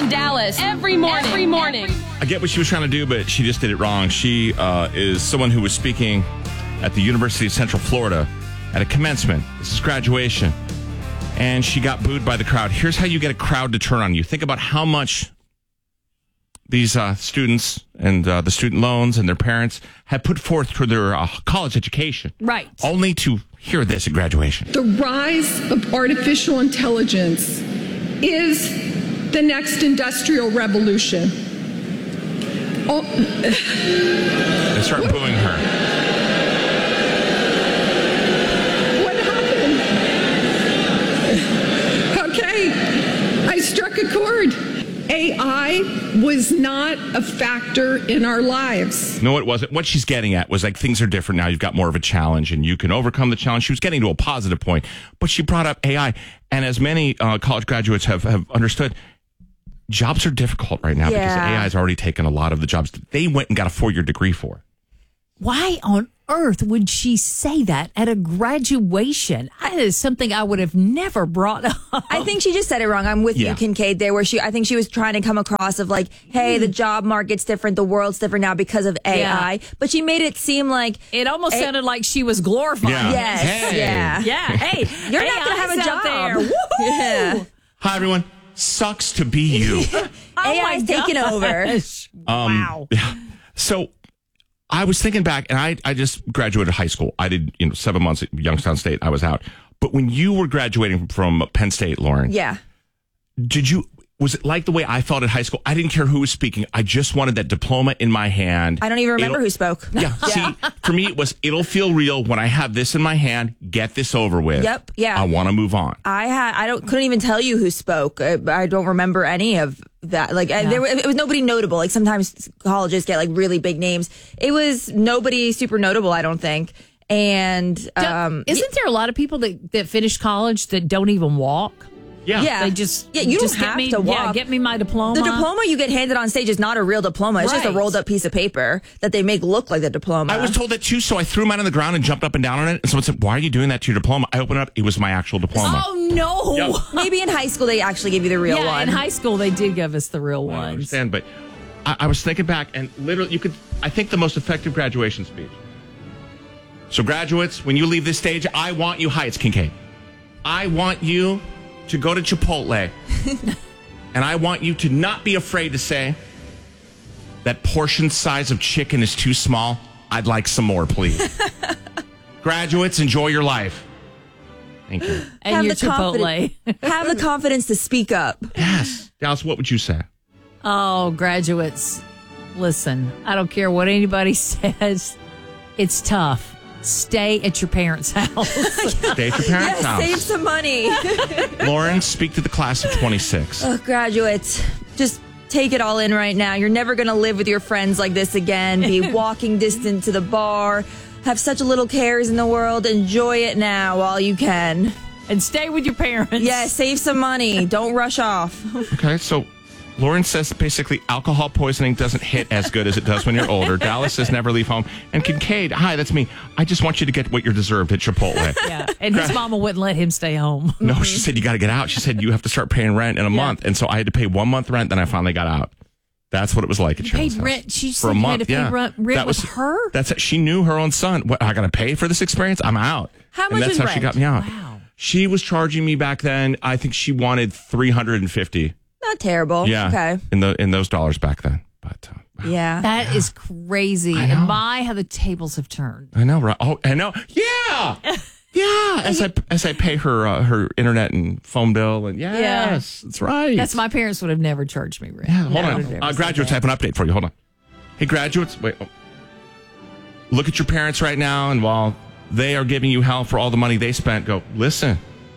in Dallas every morning. I get what she was trying to do, but she just did it wrong. She is someone who was speaking at the University of Central Florida at a commencement. This is graduation. And she got booed by the crowd. Here's how you get a crowd to turn on you. Think about how much these students and the student loans and their parents have put forth for their college education. Right. Only to hear this at graduation. The rise of artificial intelligence is the next industrial revolution. They start booing her. What happened? Okay, I struck a chord. AI was not a factor in our lives. No, it wasn't. What she's getting at was like things are different now. You've got more of a challenge and you can overcome the challenge. She was getting to a positive point, but she brought up AI. And as many college graduates have understood, jobs are difficult right now because AI has already taken a lot of the jobs that they went and got a 4-year degree for. Why on earth would she say that at a graduation? That is something I would have never brought up. I think she just said it wrong. I'm with you, Kincaid, there, where I think she was trying to come across of like, hey, the job market's different, the world's different now because of AI. But she made it seem like it almost sounded like she was glorifying. Yes. Hey. Yeah. Hey, you're not going to have a job there. Yeah. Hi, everyone. Sucks to be you. AI is taking over. Wow. So I was thinking back, and I just graduated high school. I did 7 months at Youngstown State. I was out. But when you were graduating from Penn State, Lauren, was it like the way I felt at high school? I didn't care who was speaking. I just wanted that diploma in my hand. I don't even remember who spoke. Yeah. See, for me, it'll feel real when I have this in my hand. Get this over with. Yep. Yeah. I want to move on. Couldn't even tell you who spoke. I don't remember any of that. Like it was nobody notable. Like sometimes colleges get like really big names. It was nobody super notable, I don't think. And isn't there a lot of people that finish college that don't even walk? Yeah. They just you just don't have to walk. Yeah, get me my diploma. The diploma you get handed on stage is not a real diploma. It's just a rolled up piece of paper that they make look like the diploma. I was told that too, so I threw mine on the ground and jumped up and down on it. And someone said, "Why are you doing that to your diploma?" I opened it up. It was my actual diploma. Oh no! Yep. Maybe in high school they actually give you the real one. Yeah, in high school they did give us the real ones. I understand, but I was thinking back, and literally, I think the most effective graduation speech. So, graduates, when you leave this stage, I want you, hi, it's Kincaid. I want you to go to Chipotle, and I want you to not be afraid to say that portion size of chicken is too small. I'd like some more, please. Graduates, enjoy your life. Thank you. And have your the Chipotle. Have the confidence to speak up. Yes. Dallas, what would you say? Oh, graduates, listen, I don't care what anybody says. It's tough. Stay at your parents' house. Stay at your parents' house. Save some money. Lauren, speak to the class of 26. Oh, graduates, just take it all in right now. You're never going to live with your friends like this again. Be walking distant to the bar. Have such little cares in the world. Enjoy it now while you can. And stay with your parents. Yeah, save some money. Don't rush off. Okay, so Lauren says basically alcohol poisoning doesn't hit as good as it does when you're older. Dallas says never leave home. And Kincaid, hi, that's me. I just want you to get what you're deserved at Chipotle. Yeah, and his mama wouldn't let him stay home. No, she said you got to get out. She said you have to start paying rent in a month. And so I had to pay 1 month rent, then I finally got out. That's what it was like at Shirley's paid house. rent. She for said a you month. had to pay rent that with her? That's it. She knew her own son. What, I got to pay for this experience? I'm out. How much and that's is how rent? she got me out. Wow. She was charging me back then, I think she wanted $350. Not terrible. Yeah. Okay. In those dollars back then. But Yeah. That is crazy. I know. And my, how the tables have turned. I know, right? Oh, I know. Yeah. Yeah. As I pay her internet and phone bill, and yes, that's right. That's my parents would have never charged me rent. Yeah, hold Never, on. never said Graduates, I that. have an update for you. Hold on. Hey, graduates, wait. Oh. Look at your parents right now, and while they are giving you hell for all the money they spent, go, listen,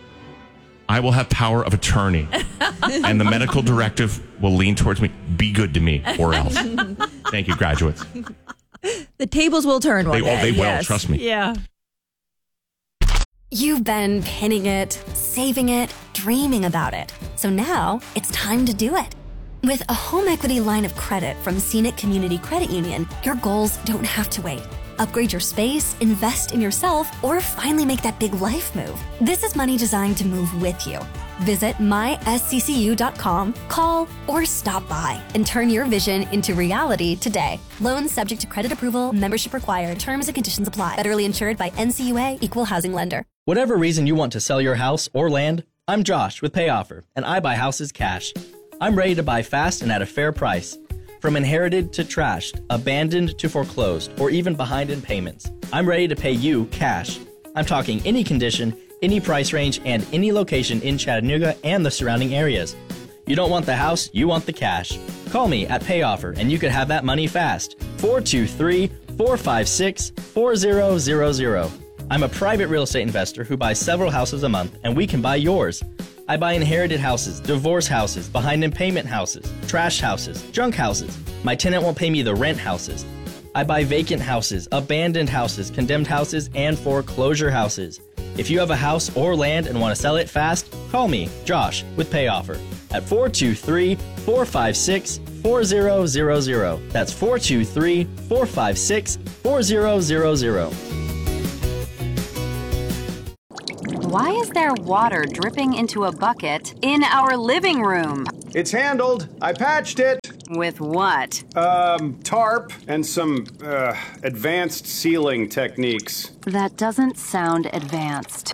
I will have power of attorney, and the medical directive will lean towards me. Be good to me, or else. Thank you, graduates. The tables will turn one day. They will, yes. trust me. Yeah. You've been pinning it, saving it, dreaming about it. So now it's time to do it. With a home equity line of credit from Scenic Community Credit Union, your goals don't have to wait. upgrade your space, invest in yourself, or finally make that big life move. This is money designed to move with you. Visit mysccu.com, call, or stop by and turn your vision into reality today. Loans subject to credit approval, membership required, terms and conditions apply. Federally insured by NCUA, Equal Housing Lender. Whatever reason you want to sell your house or land, I'm Josh with PayOffer, and I buy houses cash. I'm ready to buy fast and at a fair price. From inherited to trashed, abandoned to foreclosed, or even behind in payments, I'm ready to pay you cash. I'm talking any condition, any price range, and any location in Chattanooga and the surrounding areas. You don't want the house, you want the cash. Call me at PayOffer and you could have that money fast. 423-456-4000. I'm a private real estate investor who buys several houses a month, and we can buy yours. I buy inherited houses, divorce houses, behind in payment houses, trash houses, junk houses. My tenant won't pay me the rent houses. I buy vacant houses, abandoned houses, condemned houses, and foreclosure houses. If you have a house or land and want to sell it fast, call me, Josh, with PayOffer at 423-456-4000. That's 423-456-4000. Why is there water dripping into a bucket in our living room? It's handled. I patched it. With what? Tarp and some, advanced sealing techniques. That doesn't sound advanced.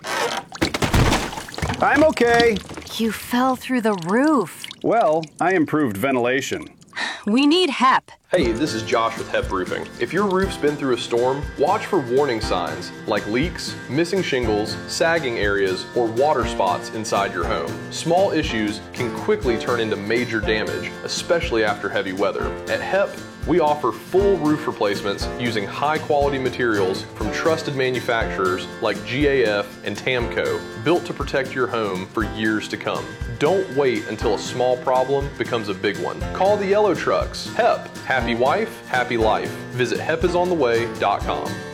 I'm okay. You fell through the roof. Well, I improved ventilation. We need HEP. Hey, this is Josh with HEP Roofing. If your roof's been through a storm, watch for warning signs like leaks, missing shingles, sagging areas, or water spots inside your home. Small issues can quickly turn into major damage, especially after heavy weather. At HEP, we offer full roof replacements using high-quality materials from trusted manufacturers like GAF and TAMCO, built to protect your home for years to come. Don't wait until a small problem becomes a big one. Call the yellow trucks. HEP. Happy wife, happy life. Visit hepisontheway.com.